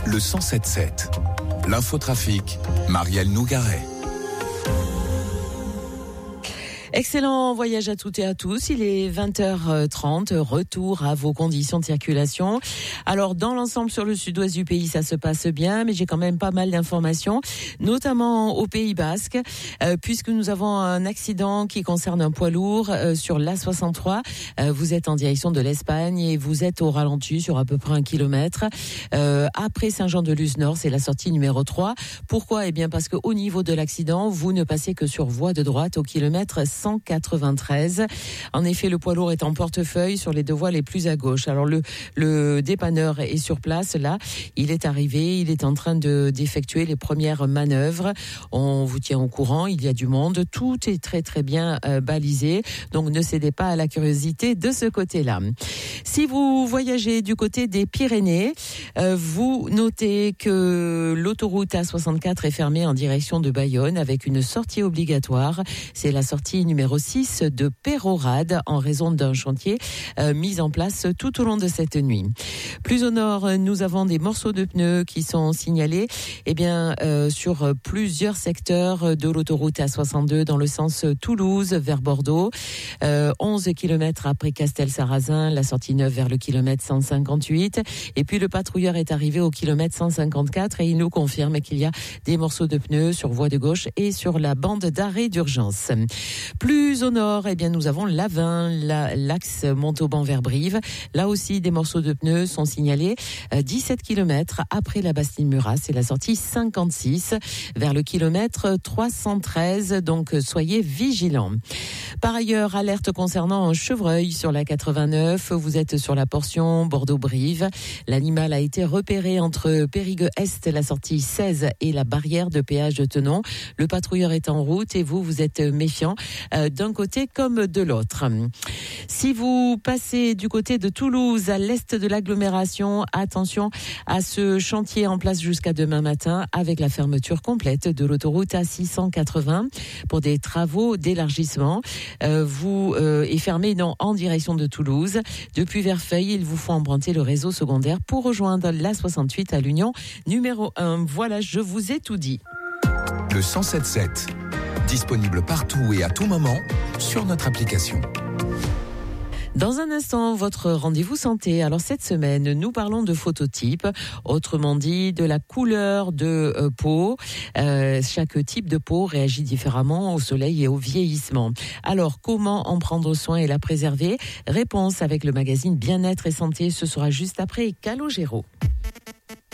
le 107.7. L'infotrafic, Marielle Nougaret. Excellent voyage à toutes et à tous. Il est 20h30. Retour à vos conditions de circulation. Alors, dans l'ensemble, sur le sud-ouest du pays, ça se passe bien, mais j'ai quand même pas mal d'informations, notamment au Pays Basque, puisque nous avons un accident qui concerne un poids lourd sur l'A63. Vous êtes en direction de l'Espagne et vous êtes au ralenti sur à peu près 1 kilomètre. Après Saint-Jean-de-Luz-Nord, c'est la sortie numéro 3. Pourquoi ? Eh bien, parce qu'au niveau de l'accident, vous ne passez que sur voie de droite au kilomètre 193. En effet, le poids lourd est en portefeuille sur les deux voies les plus à gauche. Alors le dépanneur est sur place, là. Il est arrivé, il est en train d'effectuer les premières manœuvres. On vous tient au courant, il y a du monde. Tout est très très bien balisé. Donc ne cédez pas à la curiosité de ce côté-là. Si vous voyagez du côté des Pyrénées, vous notez que l'autoroute A64 est fermée en direction de Bayonne avec une sortie obligatoire. C'est la sortie numéro 6 de Pérorade en raison d'un chantier mis en place tout au long de cette nuit. Plus au nord, nous avons des morceaux de pneus qui sont signalés sur plusieurs secteurs de l'autoroute A62 dans le sens Toulouse vers Bordeaux. 11 km après Castel-Sarrazin, la sortie 9 vers le kilomètre 158. Et puis le patrouilleur est arrivé au kilomètre 154 et il nous confirme qu'il y a des morceaux de pneus sur voie de gauche et sur la bande d'arrêt d'urgence. Plus au nord, nous avons l'Avin, l'axe Montauban vers Brive. Là aussi, des morceaux de pneus sont signalés 17 km après la Bastille-Murat. C'est la sortie 56 vers le kilomètre 313. Donc, soyez vigilants. Par ailleurs, alerte concernant un chevreuil sur la 89. Vous êtes sur la portion Bordeaux-Brive. L'animal a été repéré entre Périgueux-Est, la sortie 16 et la barrière de péage de Tenon. Le patrouilleur est en route et vous êtes méfiant d'un côté comme de l'autre. Si vous passez du côté de Toulouse à l'est de l'agglomération, attention à ce chantier en place jusqu'à demain matin avec la fermeture complète de l'autoroute A680 pour des travaux d'élargissement. Vous est fermé en direction de Toulouse. Depuis Verfeil, il vous faut emprunter le réseau secondaire pour rejoindre l'A68 à l'Union numéro 1. Voilà, je vous ai tout dit. Le 107.7. Disponible partout et à tout moment sur notre application. Dans un instant, votre rendez-vous santé. Alors cette semaine, nous parlons de phototype, autrement dit de la couleur de peau. Chaque type de peau réagit différemment au soleil et au vieillissement. Alors comment en prendre soin et la préserver ? Réponse avec le magazine Bien-être et Santé. Ce sera juste après Calogero.